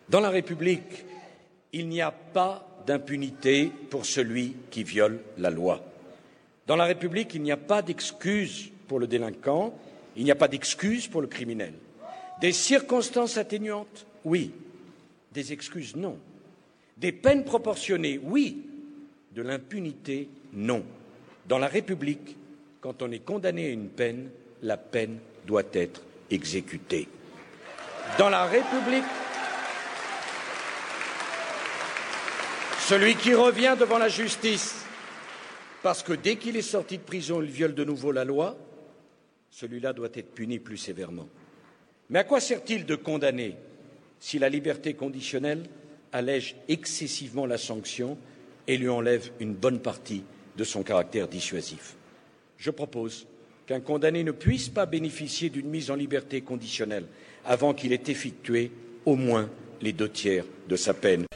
Dans la République, il n'y a pas d'impunité pour celui qui viole la loi. Dans la République, il n'y a pas d'excuse pour le délinquant, il n'y a pas d'excuse pour le criminel. Des circonstances atténuantes, oui. Des excuses, non. Des peines proportionnées, oui. De l'impunité, non. Dans la République, quand on est condamné à une peine, la peine doit être exécutée. Dans la République, celui qui revient devant la justice parce que dès qu'il est sorti de prison, il viole de nouveau la loi, celui-là doit être puni plus sévèrement. Mais à quoi sert-il de condamner si la liberté conditionnelle allège excessivement la sanction et lui enlève une bonne partie de son caractère dissuasif? Je propose qu'un condamné ne puisse pas bénéficier d'une mise en liberté conditionnelle avant qu'il ait effectué au moins les 2 tiers de sa peine.